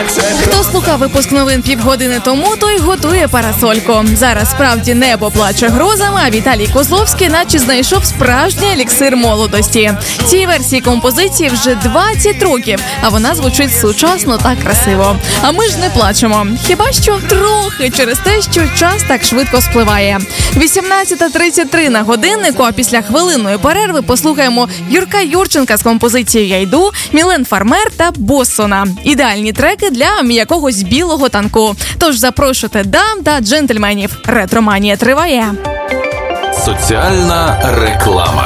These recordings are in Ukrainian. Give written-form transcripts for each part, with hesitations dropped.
Хто слухав випуск новин півгодини тому, той готує парасольку. Зараз справді небо плаче грозами, а Віталій Козловський наче знайшов справжній еліксир молодості. Цій версії композиції вже 20 років, а вона звучить сучасно та красиво. А ми ж не плачемо. Хіба що трохи через те, що час так швидко спливає. 18:33 на годиннику, а після хвилинної перерви послухаємо Юрка Юрченка з композицією «Я йду», Мілен Фармер та Боссона. Ідеальні треки для якогось білого танку. Тож запрошуйте дам та джентльменів. Ретроманія триває. Соціальна реклама.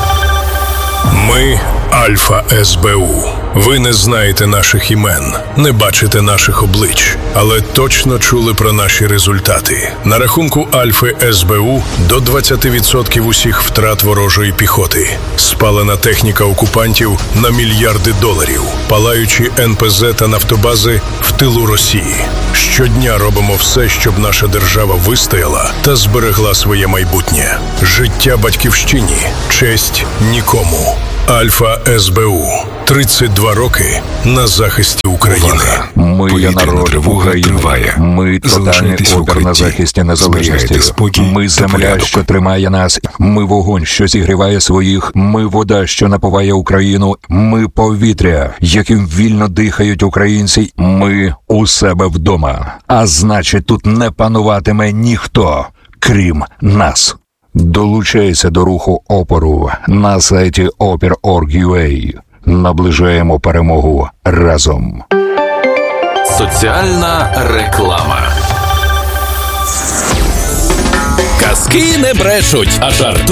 Ми Альфа СБУ. Ви не знаєте наших імен, не бачите наших облич, але точно чули про наші результати. На рахунку Альфи СБУ до 20% усіх втрат ворожої піхоти. Спалена техніка окупантів на мільярди доларів. Палаючі НПЗ та нафтобази в тилу Росії. Щодня робимо все, щоб наша держава вистояла та зберегла своє майбутнє. Життя батьківщині, честь нікому. Альфа СБУ. 32 роки на захисті України. Ми є народ України. Ми тотальний опір на захисті незалежності. Ми земля, що тримає нас. Ми вогонь, що зігріває своїх. Ми вода, що напуває Україну. Ми повітря, яким вільно дихають українці. Ми у себе вдома. А значить, тут не пануватиме ніхто, крім нас. Долучайся до руху опору на сайті opir.org.ua. Наближаємо перемогу разом. Соціальна реклама. Казки не брешуть, а жартують.